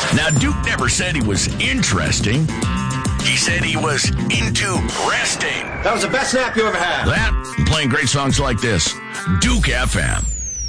Now, Duke never said he was interesting. He said he was into resting. That was the best nap you ever had. That, and playing great songs like this. Duke FM.